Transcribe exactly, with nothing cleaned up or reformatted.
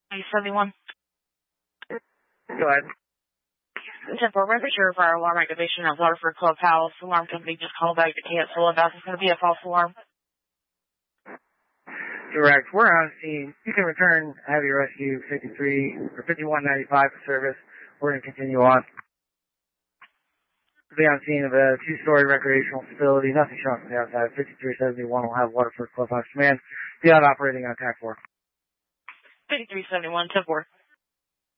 eight seventy-one. Go ahead. ten four, record your fire alarm activation at Waterford Clubhouse. Alarm company just called back to cancel. About it's going to be a false alarm. Correct. We're on scene. You can return Heavy Rescue fifty-three or fifty-one ninety-five for service. We're going to continue on. We'll be on scene of a two-story recreational facility. Nothing showing from the outside. fifty-three seventy-one will have Waterford Clubhouse Command. Be out operating on T A C four. fifty-three seventy-one, ten four.